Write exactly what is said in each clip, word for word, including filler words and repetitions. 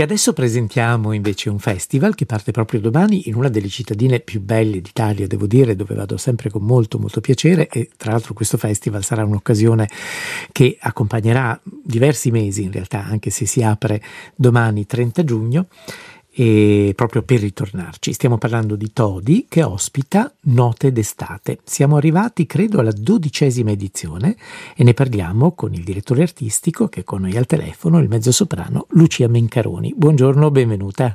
Senti, adesso presentiamo invece un festival che parte proprio domani in una delle cittadine più belle d'Italia, devo dire, dove vado sempre con molto molto piacere, e tra l'altro questo festival sarà un'occasione che accompagnerà diversi mesi in realtà, anche se si apre domani trenta giugno. E proprio per ritornarci stiamo parlando di Todi, che ospita Note d'estate. Siamo arrivati credo alla dodicesima edizione e ne parliamo con il direttore artistico, che è con noi al telefono, il mezzosoprano Lucia Mencaroni. Buongiorno, benvenuta.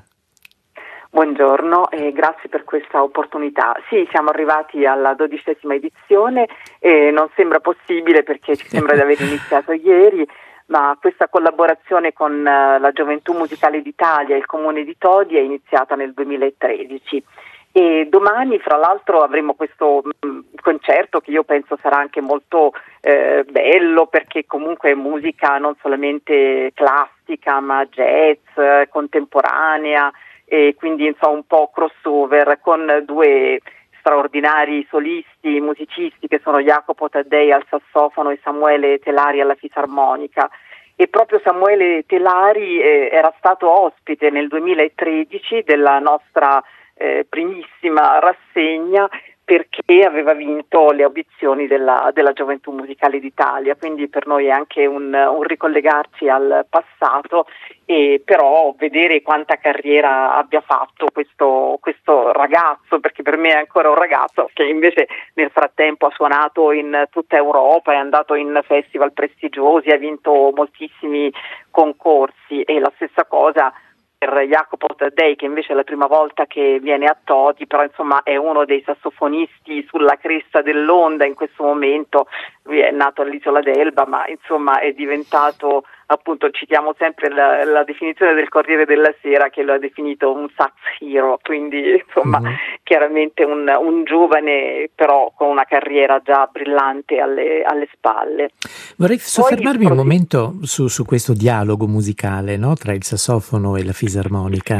Buongiorno e grazie per questa opportunità. Sì, siamo arrivati alla dodicesima edizione e non sembra possibile perché ci sembra di aver iniziato ieri, ma questa collaborazione con uh, la Gioventù Musicale d'Italia e il Comune di Todi è iniziata nel duemilatredici e domani fra l'altro avremo questo mh, concerto che io penso sarà anche molto eh, bello, perché comunque è musica non solamente classica ma jazz, eh, contemporanea, e quindi insomma un po' crossover con due straordinari solisti, musicisti che sono Jacopo Taddei al sassofono e Samuele Telari alla fisarmonica. E proprio Samuele Telari eh, era stato ospite nel duemilatredici della nostra eh, primissima rassegna, perché aveva vinto le audizioni della, della Gioventù Musicale d'Italia, quindi per noi è anche un, un ricollegarci al passato, e però vedere quanta carriera abbia fatto questo, questo ragazzo, perché per me è ancora un ragazzo, che invece nel frattempo ha suonato in tutta Europa, è andato in festival prestigiosi, ha vinto moltissimi concorsi, e la stessa cosa per Jacopo Taddei, che invece è la prima volta che viene a Todi, però insomma è uno dei sassofonisti sulla cresta dell'onda in questo momento. Lui è nato all'Isola d'Elba, ma insomma è diventato, appunto, citiamo sempre la, la definizione del Corriere della Sera, che lo ha definito un sax hero, quindi insomma mm-hmm. chiaramente un, un giovane però con una carriera già brillante alle, alle spalle. Vorrei soffermarmi Poi, un momento su, su questo dialogo musicale, no? Tra il sassofono e la fisarmonica.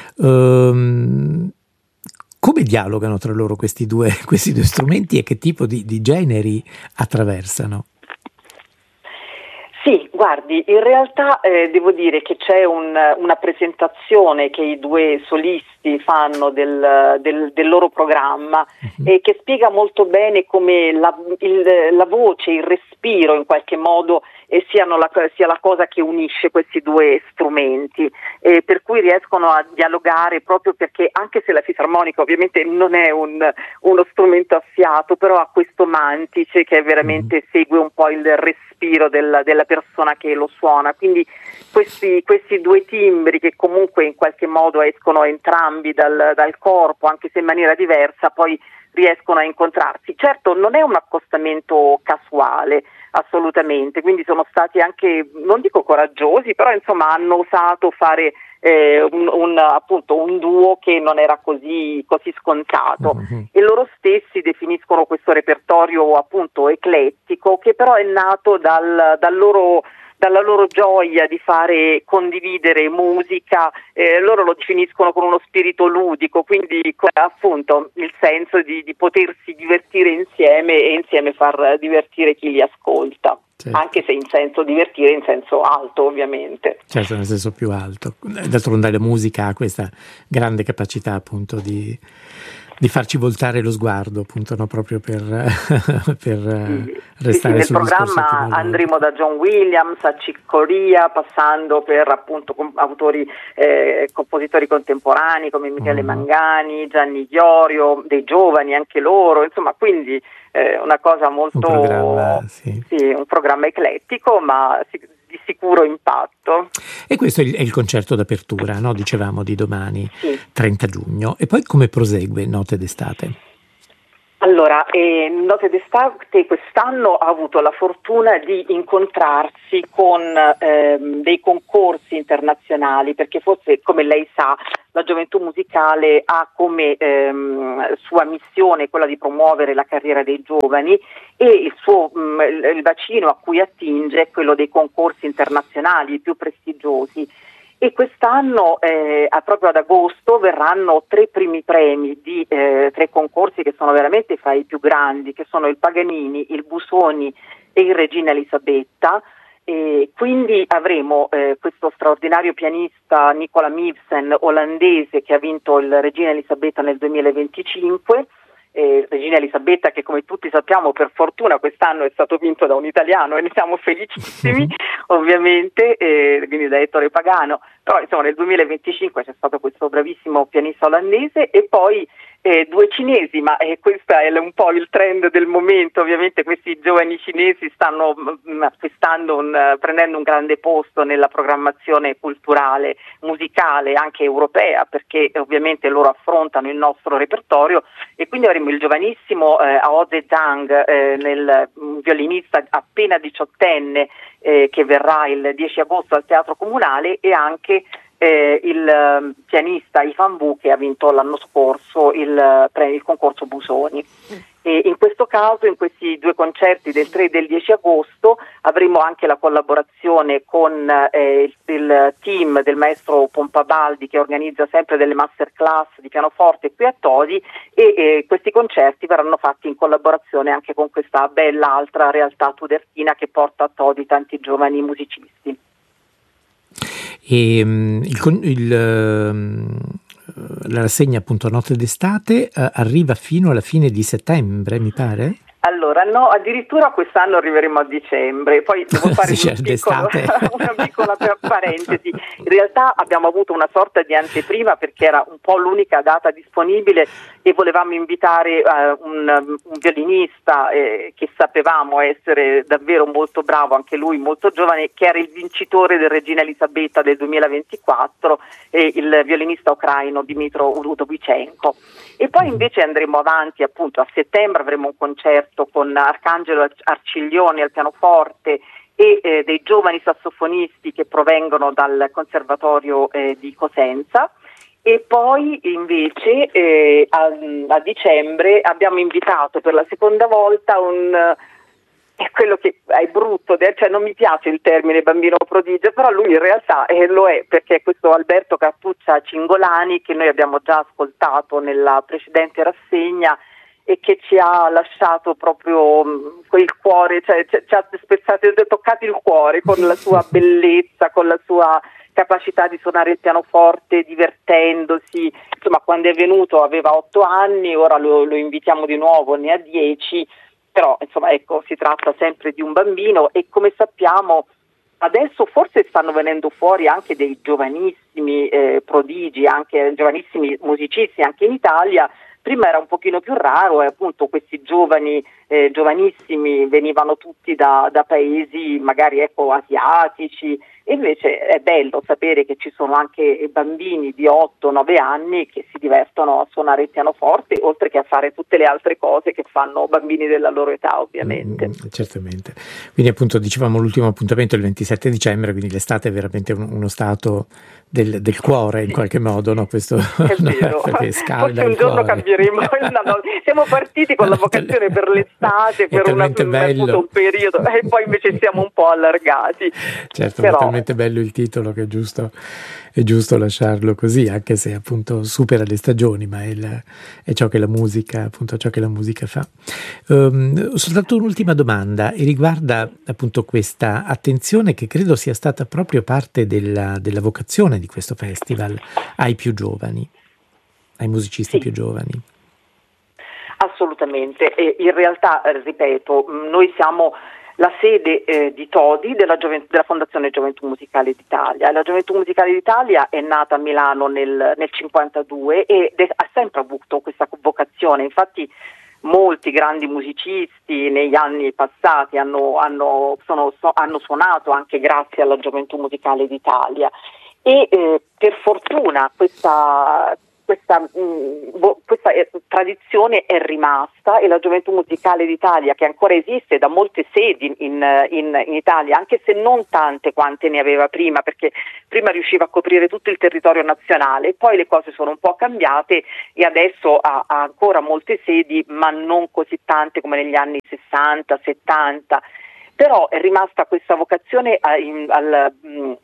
Um, come dialogano tra loro questi due, questi due strumenti, e che tipo di, di generi attraversano? Sì, guardi, in realtà eh, devo dire che c'è un, una presentazione che i due solisti fanno del, del, del loro programma uh-huh. e che spiega molto bene come la, il, la voce, il respiro in qualche modo e siano la, sia la cosa che unisce questi due strumenti, e per cui riescono a dialogare, proprio perché anche se la fisarmonica ovviamente non è un, uno strumento a fiato, però ha questo mantice che veramente uh-huh. segue un po' il respiro del, della persona che lo suona, quindi questi, questi due timbri che comunque in qualche modo escono entrambi dal, dal corpo, anche se in maniera diversa, poi riescono a incontrarsi. Certo, non è un accostamento casuale, assolutamente, quindi sono stati anche, non dico coraggiosi, però insomma hanno osato fare eh, un, un, appunto un duo che non era così, così scontato, mm-hmm. e loro stessi definiscono questo repertorio appunto eclettico, che però è nato dal, dal loro dalla loro gioia di fare condividere musica, eh, loro lo definiscono con uno spirito ludico, quindi appunto il senso di, di potersi divertire insieme e insieme far divertire chi li ascolta, certo. Anche se in senso divertire in senso alto, ovviamente. Certo, nel senso più alto. D'altronde la musica ha questa grande capacità appunto di, di farci voltare lo sguardo, appunto, no? Proprio per, per sì. restare sì, sì, nel programma andremo da John Williams a Chick Corea, passando per appunto com- autori, eh, compositori contemporanei come Michele mm. Mangani, Gianni Iorio, dei giovani anche loro, insomma, quindi eh, una cosa molto, un programma, sì. Sì, un programma eclettico, ma si, di sicuro impatto. E questo è il, è il concerto d'apertura, no? Dicevamo, di domani, sì. trenta giugno. E poi come prosegue Note d'estate? Allora, eh, Note d'estate quest'anno ha avuto la fortuna di incontrarsi con ehm, dei concorsi internazionali, perché forse, come lei sa, la Gioventù Musicale ha come ehm, sua missione quella di promuovere la carriera dei giovani, e il suo mh, il bacino a cui attinge è quello dei concorsi internazionali più prestigiosi. E quest'anno, eh, proprio ad agosto, verranno tre primi premi di eh, tre concorsi che sono veramente fra i più grandi, che sono il Paganini, il Busoni e il Regina Elisabetta, E quindi avremo eh, questo straordinario pianista Nicola Mivsen, olandese, che ha vinto il Regina Elisabetta nel duemilaventicinque. Eh, Regina Elisabetta, che come tutti sappiamo per fortuna quest'anno è stato vinto da un italiano e ne siamo felicissimi, ovviamente, eh, quindi da Ettore Pagano. Però insomma nel duemilaventicinque c'è stato questo bravissimo pianista olandese e poi eh, due cinesi, ma eh, questo è un po' il trend del momento. Ovviamente questi giovani cinesi stanno mh, acquistando un, prendendo un grande posto nella programmazione culturale, musicale, anche europea, perché ovviamente loro affrontano il nostro repertorio, e quindi avremo il giovanissimo eh, Aoze Zhang, eh, nel, un violinista appena diciottenne, eh, che verrà il dieci agosto al Teatro Comunale, e anche eh, il eh, pianista Ivan Wu, che ha vinto l'anno scorso il, pre, il concorso Busoni. E in questo caso, in questi due concerti del tre e del dieci agosto, avremo anche la collaborazione con eh, il, il team del maestro Pompabaldi, che organizza sempre delle masterclass di pianoforte qui a Todi, e eh, questi concerti verranno fatti in collaborazione anche con questa bella altra realtà tudertina che porta a Todi tanti giovani musicisti. E um, il, il um... la rassegna appunto Notte d'estate eh, arriva fino alla fine di settembre, mi pare? Allora, no, addirittura quest'anno arriveremo a dicembre, poi devo fare sì, un piccolo, una piccola parentesi. In realtà abbiamo avuto una sorta di anteprima, perché era un po' l'unica data disponibile e volevamo invitare uh, un, un violinista eh, che sapevamo essere davvero molto bravo, anche lui molto giovane, che era il vincitore del Regina Elisabetta del duemilaventiquattro, e il violinista ucraino Dmitro Udovichenko. E poi invece andremo avanti, appunto a settembre avremo un concerto con Arcangelo Arciglioni al pianoforte e eh, dei giovani sassofonisti che provengono dal Conservatorio eh, di Cosenza. E poi invece eh, a, a dicembre abbiamo invitato per la seconda volta un... è quello che è brutto, cioè non mi piace il termine bambino prodigio, però lui in realtà eh, lo è, perché è questo Alberto Cartuccia Cingolani, che noi abbiamo già ascoltato nella precedente rassegna e che ci ha lasciato proprio mh, quel cuore, cioè ci, ci ha spezzato, toccato il cuore con la sua bellezza, con la sua capacità di suonare il pianoforte divertendosi. Insomma, quando è venuto aveva otto anni, ora lo, lo invitiamo di nuovo, ne ha dieci. Però insomma ecco, si tratta sempre di un bambino, e come sappiamo adesso forse stanno venendo fuori anche dei giovanissimi eh, prodigi, anche giovanissimi musicisti anche in Italia. Prima era un pochino più raro, e appunto questi giovani eh, giovanissimi venivano tutti da, da paesi magari ecco asiatici, e invece è bello sapere che ci sono anche bambini di otto nove anni che si divertono a suonare il pianoforte, oltre che a fare tutte le altre cose che fanno bambini della loro età, ovviamente. Mm, certamente. Quindi appunto dicevamo l'ultimo appuntamento è il ventisette dicembre, quindi l'estate è veramente un, uno stato del, del cuore in qualche modo, no? Questo è vero. Perché Forse un giorno cuore. Cambieremo. No, no. Siamo partiti con la vocazione per l'estate, per una, un, un periodo, e poi invece siamo un po' allargati. Certo, però... è talmente bello il titolo che è giusto, è giusto lasciarlo così, anche se appunto supera le stagioni, ma è, il, è ciò che la musica, appunto ciò che la musica fa. Um, soltanto un'ultima domanda, e riguarda appunto questa attenzione che credo sia stata proprio parte della, della vocazione di questo festival ai più giovani, ai musicisti sì. più giovani. Assolutamente, e in realtà, ripeto, noi siamo la sede eh, di Todi della, Giovent- della Fondazione Gioventù Musicale d'Italia. La Gioventù Musicale d'Italia è nata a Milano nel, nel cinquantadue ed è, ha sempre avuto questa vocazione. Infatti molti grandi musicisti negli anni passati hanno, hanno, sono, so, hanno suonato anche grazie alla Gioventù Musicale d'Italia, e eh, per fortuna questa Questa, mh, questa eh, tradizione è rimasta, e la Gioventù Musicale d'Italia, che ancora esiste da molte sedi in, in, in Italia, anche se non tante quante ne aveva prima, perché prima riusciva a coprire tutto il territorio nazionale, poi le cose sono un po' cambiate e adesso ha, ha ancora molte sedi, ma non così tante come negli anni sessanta settanta. Però è rimasta questa vocazione a, in, al mh,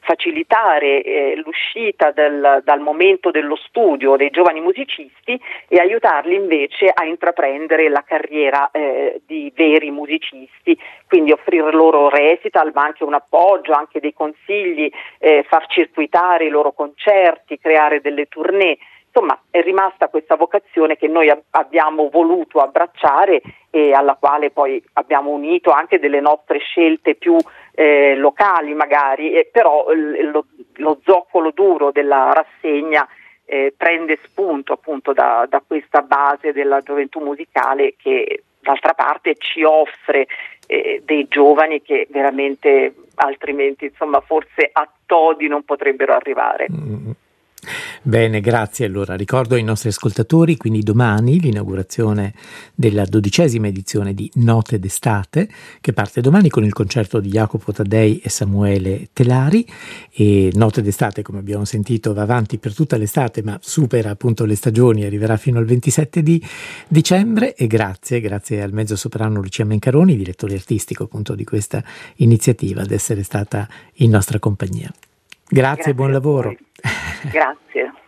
facilitare eh, l'uscita del, dal momento dello studio dei giovani musicisti e aiutarli invece a intraprendere la carriera eh, di veri musicisti, quindi offrire loro recital ma anche un appoggio, anche dei consigli, eh, far circuitare i loro concerti, creare delle tournée. Insomma, è rimasta questa vocazione che noi ab- abbiamo voluto abbracciare e alla quale poi abbiamo unito anche delle nostre scelte più eh, locali magari, eh, però l- lo, lo zoccolo duro della rassegna eh, prende spunto appunto da, da questa base della gioventù musicale che d'altra parte ci offre eh, dei giovani che veramente altrimenti insomma forse a Todi non potrebbero arrivare. Mm. Bene, grazie. Allora ricordo ai nostri ascoltatori quindi domani l'inaugurazione della dodicesima edizione di Note d'estate, che parte domani con il concerto di Jacopo Taddei e Samuele Telari. E Note d'estate, come abbiamo sentito, va avanti per tutta l'estate ma supera appunto le stagioni, arriverà fino al ventisette di dicembre. E grazie, grazie al mezzosoprano Lucia Mencaroni, direttore artistico appunto di questa iniziativa, ad essere stata in nostra compagnia. Grazie, Grazie buon lavoro. Grazie.